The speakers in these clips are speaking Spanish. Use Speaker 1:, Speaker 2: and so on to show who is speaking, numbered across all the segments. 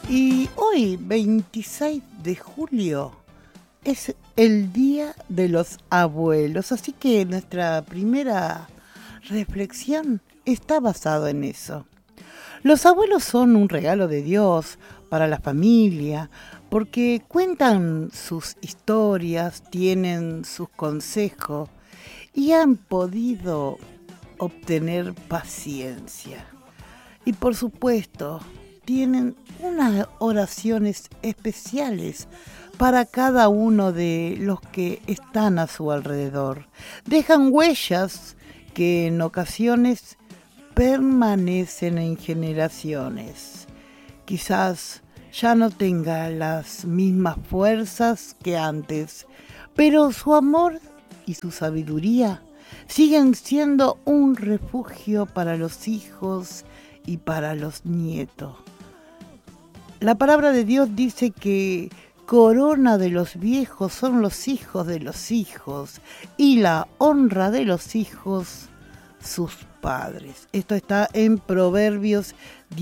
Speaker 1: Y hoy, 26 de julio, es el Día de los Abuelos, así que nuestra primera reflexión está basada en eso. Los abuelos son un regalo de Dios para la familia, porque cuentan sus historias, tienen sus consejos y han podido obtener paciencia. Y por supuesto, tienen unas oraciones especiales para cada uno de los que están a su alrededor. Dejan huellas que en ocasiones permanecen en generaciones. Quizás ya no tenga las mismas fuerzas que antes, pero su amor y su sabiduría siguen siendo un refugio para los hijos y para los nietos. La palabra de Dios dice que corona de los viejos son los hijos de los hijos y la honra de los hijos sus padres. Esto está en Proverbios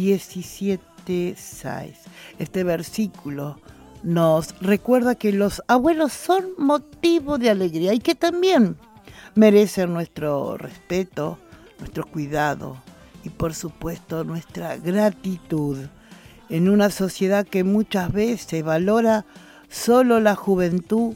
Speaker 1: 17:6. Este versículo nos recuerda que los abuelos son motivo de alegría y que también merecen nuestro respeto, nuestro cuidado y por supuesto nuestra gratitud. En una sociedad que muchas veces valora solo la juventud,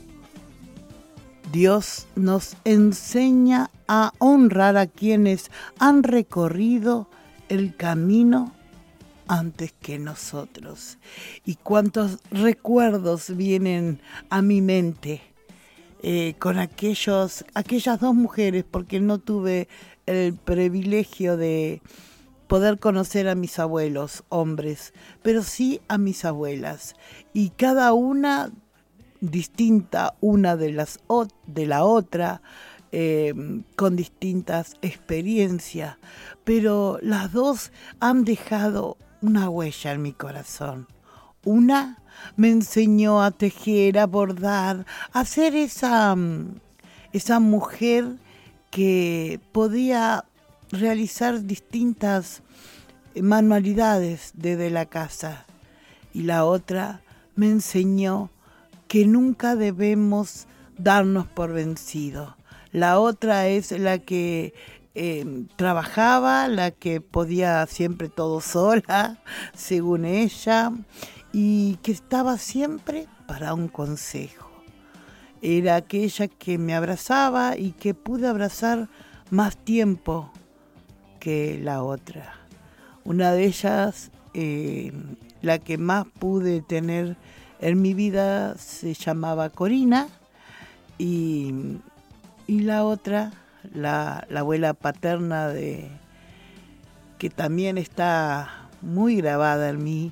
Speaker 1: Dios nos enseña a honrar a quienes han recorrido el camino antes que nosotros. Y cuántos recuerdos vienen a mi mente con aquellas dos mujeres, porque no tuve el privilegio de poder conocer a mis abuelos, hombres, pero sí a mis abuelas. Y cada una distinta una de la otra, con distintas experiencias, pero las dos han dejado una huella en mi corazón. Una me enseñó a tejer, a bordar, a ser esa mujer que podía realizar distintas manualidades desde la casa. Y la otra me enseñó que nunca debemos darnos por vencidos. La otra es la que trabajaba, la que podía siempre todo sola, según ella, y que estaba siempre para un consejo. Era aquella que me abrazaba y que pude abrazar más tiempo que la otra. Una de ellas, la que más pude tener en mi vida, se llamaba Corina, y la otra, la abuela paterna, que también está muy grabada en mí,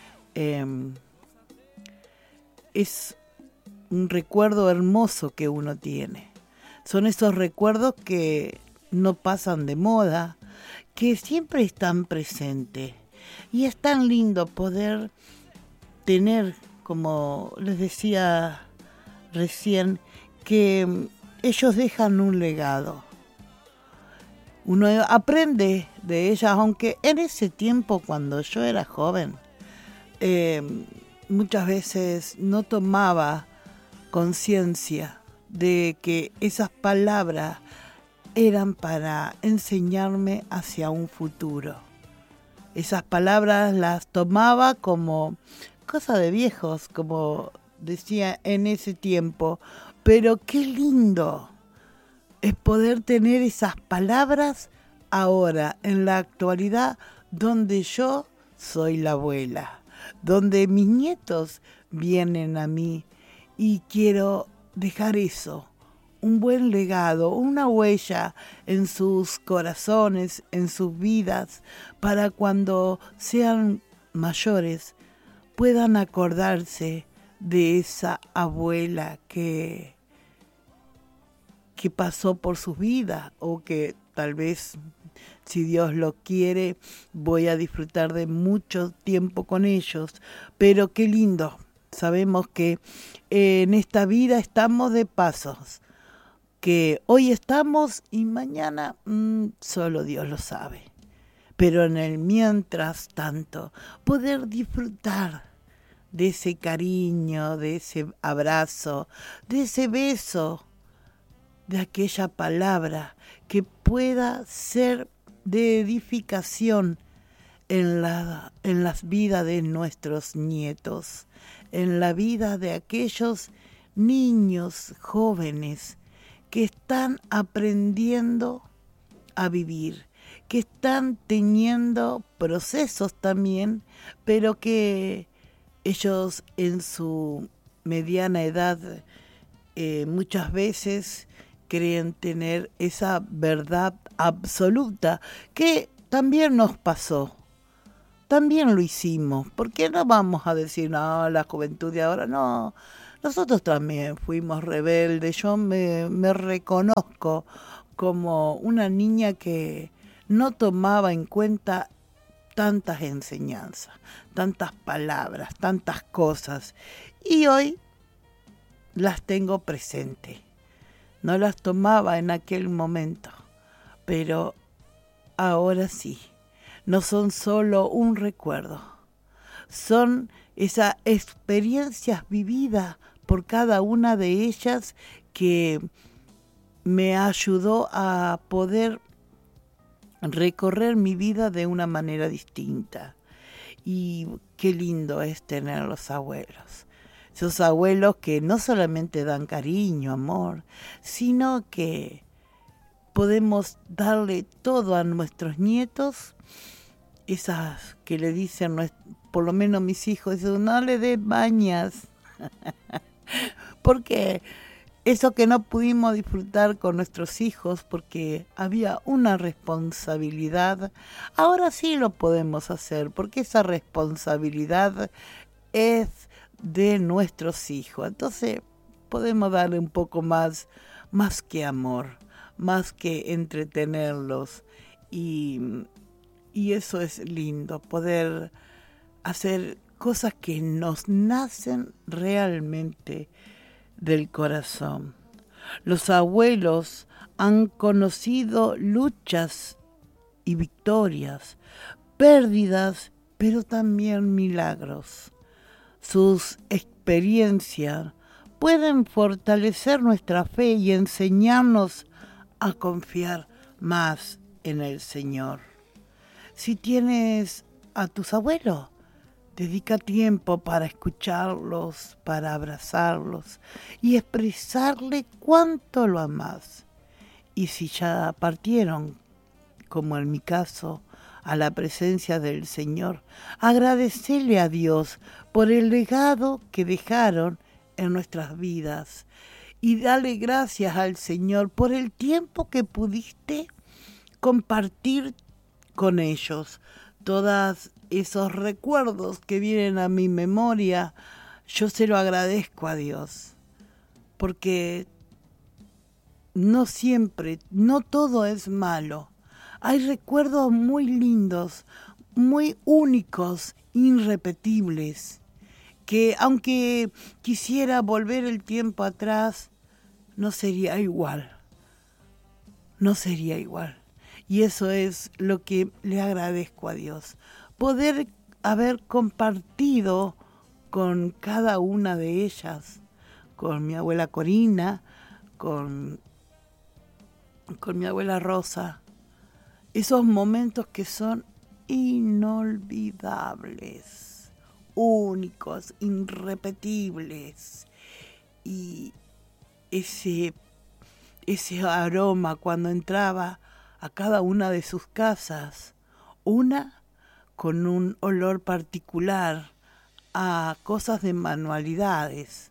Speaker 1: es un recuerdo hermoso que uno tiene. Son esos recuerdos que no pasan de moda, que siempre están presentes. Y es tan lindo poder tener, como les decía recién, que ellos dejan un legado. Uno aprende de ellas, aunque en ese tiempo, cuando yo era joven, muchas veces no tomaba conciencia de que esas palabras eran para enseñarme hacia un futuro. Esas palabras las tomaba como cosa de viejos, como decía en ese tiempo. Pero qué lindo es poder tener esas palabras ahora, en la actualidad, donde yo soy la abuela, donde mis nietos vienen a mí y quiero dejar eso. Un buen legado, una huella en sus corazones, en sus vidas, para cuando sean mayores puedan acordarse de esa abuela que pasó por sus vidas, o que tal vez, si Dios lo quiere, voy a disfrutar de mucho tiempo con ellos. Pero qué lindo, sabemos que en esta vida estamos de pasos, que hoy estamos y mañana solo Dios lo sabe. Pero en el mientras tanto, poder disfrutar de ese cariño, de ese abrazo, de ese beso, de aquella palabra que pueda ser de edificación en las vidas de nuestros nietos, en la vida de aquellos niños jóvenes que están aprendiendo a vivir, que están teniendo procesos también, pero que ellos en su mediana edad muchas veces creen tener esa verdad absoluta que también nos pasó. También lo hicimos. ¿Por qué no vamos a decir, no, la juventud de ahora? No, nosotros también fuimos rebeldes. Yo me reconozco como una niña que no tomaba en cuenta tantas enseñanzas, tantas palabras, tantas cosas. Y hoy las tengo presentes. No las tomaba en aquel momento, pero ahora sí. No son solo un recuerdo, son esas experiencias vividas por cada una de ellas que me ayudó a poder recorrer mi vida de una manera distinta. Y qué lindo es tener los abuelos. Esos abuelos que no solamente dan cariño, amor, sino que podemos darle todo a nuestros nietos. Esas que le dicen, por lo menos mis hijos, dicen, no le des bañas. Porque eso que no pudimos disfrutar con nuestros hijos porque había una responsabilidad, ahora sí lo podemos hacer porque esa responsabilidad es de nuestros hijos. Entonces podemos darle un poco más que amor, más que entretenerlos y eso es lindo, poder hacer cosas que nos nacen realmente del corazón. Los abuelos han conocido luchas y victorias, pérdidas, pero también milagros. Sus experiencias pueden fortalecer nuestra fe y enseñarnos a confiar más en el Señor. Si tienes a tus abuelos, dedica tiempo para escucharlos, para abrazarlos y expresarle cuánto lo amas. Y si ya partieron, como en mi caso, a la presencia del Señor, agradecerle a Dios por el legado que dejaron en nuestras vidas y darle gracias al Señor por el tiempo que pudiste compartir con ellos. Todos esos recuerdos que vienen a mi memoria, yo se lo agradezco a Dios, porque no siempre, no todo es malo. Hay recuerdos muy lindos, muy únicos, irrepetibles, que aunque quisiera volver el tiempo atrás, no sería igual. No sería igual. Y eso es lo que le agradezco a Dios. Poder haber compartido con cada una de ellas, con mi abuela Corina, con mi abuela Rosa, esos momentos que son inolvidables, únicos, irrepetibles. Y ese aroma cuando entraba a cada una de sus casas, una con un olor particular a cosas de manualidades,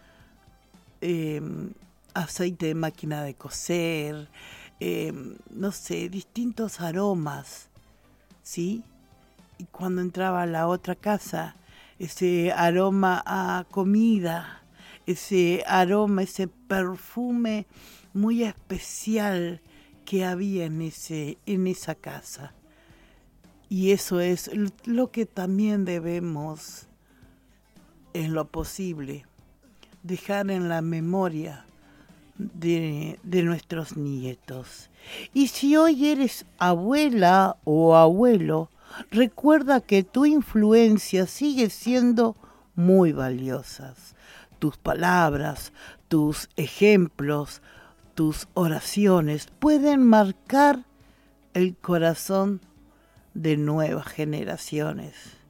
Speaker 1: aceite de máquina de coser, no sé, distintos aromas, ¿sí? Y cuando entraba a la otra casa, ese aroma a comida, ese aroma, ese perfume muy especial que había en esa casa. Y eso es lo que también debemos, en lo posible, dejar en la memoria de nuestros nietos. Y si hoy eres abuela o abuelo, recuerda que tu influencia sigue siendo muy valiosas. Tus palabras, tus ejemplos, tus oraciones pueden marcar el corazón de nuevas generaciones.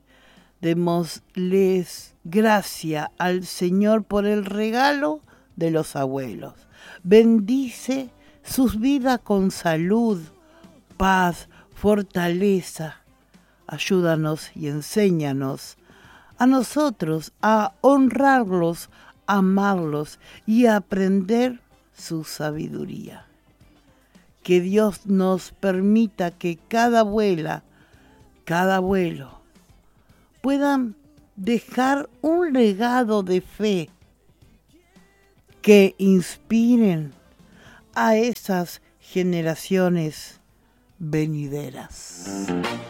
Speaker 1: Démosles gracia al Señor por el regalo de los abuelos. Bendice sus vidas con salud, paz, fortaleza. Ayúdanos y enséñanos a nosotros a honrarlos, amarlos y aprender su sabiduría. Que Dios nos permita que cada abuela, cada abuelo puedan dejar un legado de fe que inspiren a esas generaciones venideras.